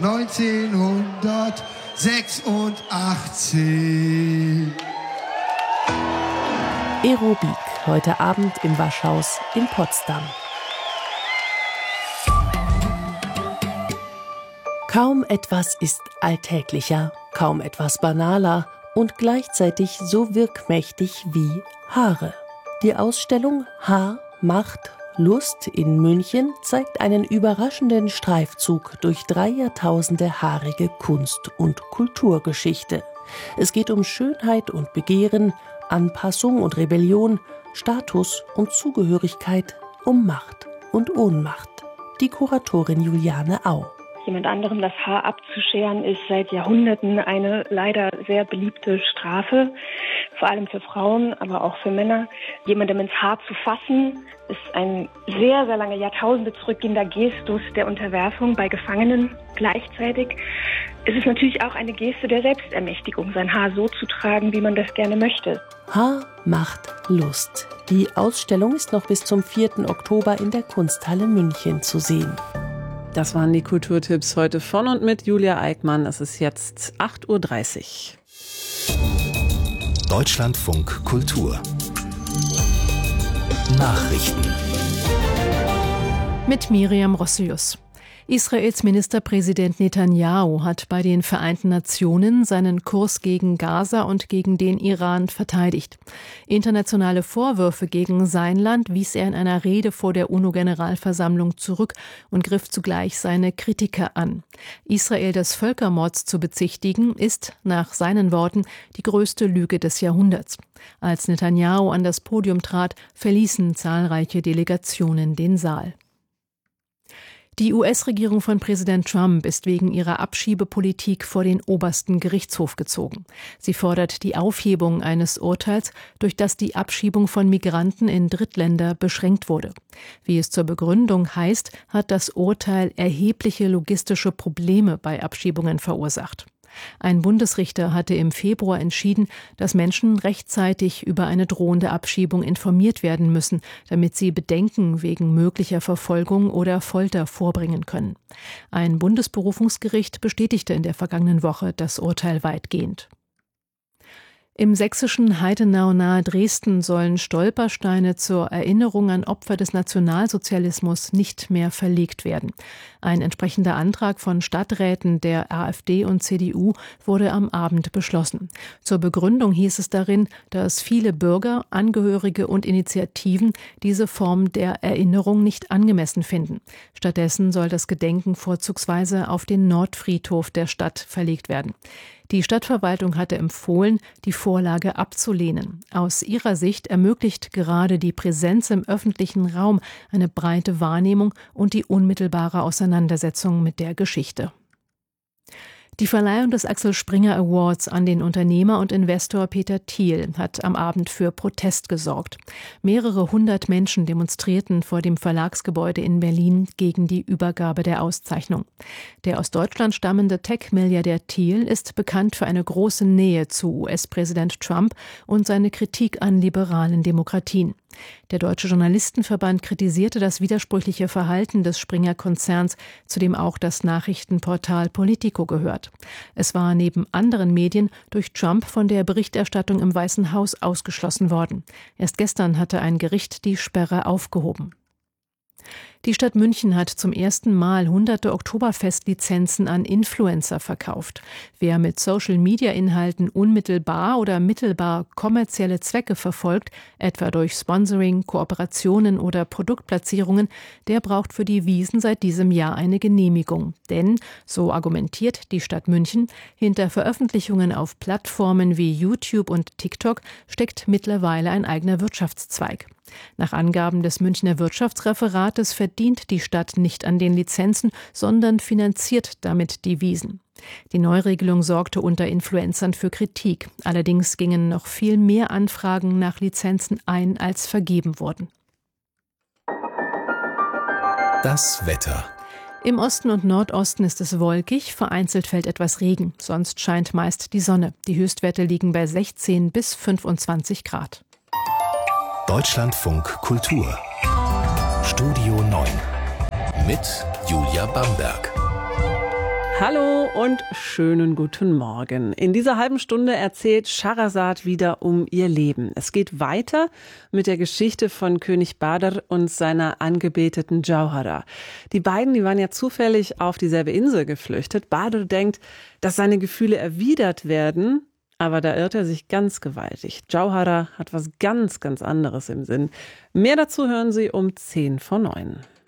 1986. Aerobik, heute Abend im Waschhaus in Potsdam. Kaum etwas ist alltäglicher, kaum etwas banaler und gleichzeitig so wirkmächtig wie Haare. Die Ausstellung Haar macht Lust in München zeigt einen überraschenden Streifzug durch 3 Jahrtausende haarige Kunst- und Kulturgeschichte. Es geht um Schönheit und Begehren, Anpassung und Rebellion, Status und Zugehörigkeit, um Macht und Ohnmacht. Die Kuratorin Juliane Au. Jemand anderem das Haar abzuscheren ist seit Jahrhunderten eine leider sehr beliebte Strafe, vor allem für Frauen, aber auch für Männer. Jemandem ins Haar zu fassen, ist ein sehr, sehr lange Jahrtausende zurückgehender Gestus der Unterwerfung bei Gefangenen. Gleichzeitig ist es natürlich auch eine Geste der Selbstermächtigung, sein Haar so zu tragen, wie man das gerne möchte. Haar macht Lust. Die Ausstellung ist noch bis zum 4. Oktober in der Kunsthalle München zu sehen. Das waren die Kulturtipps heute von und mit Julia Eickmann. Es ist jetzt 8:30 Uhr. Deutschlandfunk Kultur. Nachrichten. Mit Miriam Rossius. Israels Ministerpräsident Netanyahu hat bei den Vereinten Nationen seinen Kurs gegen Gaza und gegen den Iran verteidigt. Internationale Vorwürfe gegen sein Land wies er in einer Rede vor der UNO-Generalversammlung zurück und griff zugleich seine Kritiker an. Israel des Völkermords zu bezichtigen, ist, nach seinen Worten, die größte Lüge des Jahrhunderts. Als Netanyahu an das Podium trat, verließen zahlreiche Delegationen den Saal. Die US-Regierung von Präsident Trump ist wegen ihrer Abschiebepolitik vor den obersten Gerichtshof gezogen. Sie fordert die Aufhebung eines Urteils, durch das die Abschiebung von Migranten in Drittländer beschränkt wurde. Wie es zur Begründung heißt, hat das Urteil erhebliche logistische Probleme bei Abschiebungen verursacht. Ein Bundesrichter hatte im Februar entschieden, dass Menschen rechtzeitig über eine drohende Abschiebung informiert werden müssen, damit sie Bedenken wegen möglicher Verfolgung oder Folter vorbringen können. Ein Bundesberufungsgericht bestätigte in der vergangenen Woche das Urteil weitgehend. Im sächsischen Heidenau nahe Dresden sollen Stolpersteine zur Erinnerung an Opfer des Nationalsozialismus nicht mehr verlegt werden. Ein entsprechender Antrag von Stadträten der AfD und CDU wurde am Abend beschlossen. Zur Begründung hieß es darin, dass viele Bürger, Angehörige und Initiativen diese Form der Erinnerung nicht angemessen finden. Stattdessen soll das Gedenken vorzugsweise auf den Nordfriedhof der Stadt verlegt werden. Die Stadtverwaltung hatte empfohlen, die Vorlage abzulehnen. Aus ihrer Sicht ermöglicht gerade die Präsenz im öffentlichen Raum eine breite Wahrnehmung und die unmittelbare Auseinandersetzung mit der Geschichte. Die Verleihung des Axel Springer Awards an den Unternehmer und Investor Peter Thiel hat am Abend für Protest gesorgt. Mehrere hundert Menschen demonstrierten vor dem Verlagsgebäude in Berlin gegen die Übergabe der Auszeichnung. Der aus Deutschland stammende Tech-Milliardär Thiel ist bekannt für eine große Nähe zu US-Präsident Trump und seine Kritik an liberalen Demokratien. Der Deutsche Journalistenverband kritisierte das widersprüchliche Verhalten des Springer-Konzerns, zu dem auch das Nachrichtenportal Politico gehört. Es war neben anderen Medien durch Trump von der Berichterstattung im Weißen Haus ausgeschlossen worden. Erst gestern hatte ein Gericht die Sperre aufgehoben. Die Stadt München hat zum ersten Mal hunderte Oktoberfestlizenzen an Influencer verkauft. Wer mit Social-Media-Inhalten unmittelbar oder mittelbar kommerzielle Zwecke verfolgt, etwa durch Sponsoring, Kooperationen oder Produktplatzierungen, der braucht für die Wiesn seit diesem Jahr eine Genehmigung. Denn, so argumentiert die Stadt München, hinter Veröffentlichungen auf Plattformen wie YouTube und TikTok steckt mittlerweile ein eigener Wirtschaftszweig. Nach Angaben des Münchner Wirtschaftsreferates verdient die Stadt nicht an den Lizenzen, sondern finanziert damit die Wiesn. Die Neuregelung sorgte unter Influencern für Kritik. Allerdings gingen noch viel mehr Anfragen nach Lizenzen ein, als vergeben wurden. Das Wetter. Im Osten und Nordosten ist es wolkig, vereinzelt fällt etwas Regen. Sonst scheint meist die Sonne. Die Höchstwerte liegen bei 16 bis 25 Grad. Deutschlandfunk Kultur. Studio 9 mit Julia Bamberg. Hallo und schönen guten Morgen. In dieser halben Stunde erzählt Shahrazad wieder um ihr Leben. Es geht weiter mit der Geschichte von König Badr und seiner angebeteten Jauhara. Die beiden, die waren ja zufällig auf dieselbe Insel geflüchtet. Badr denkt, dass seine Gefühle erwidert werden, aber da irrt er sich ganz gewaltig. Jauhara hat was ganz, ganz anderes im Sinn. Mehr dazu hören Sie um 8:50.